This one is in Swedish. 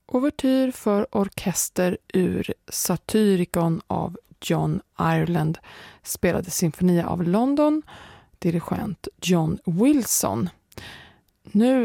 Ouvertyr för orkester ur Satyricon av John Ireland, spelade Sinfonia av London, dirigent John Wilson. Nu